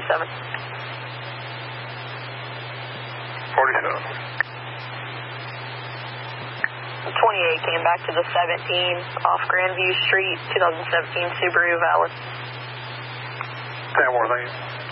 47. 47. 28 came back to the 17 off Grandview Street, 2017 Subaru, valid. 10 more, thank you.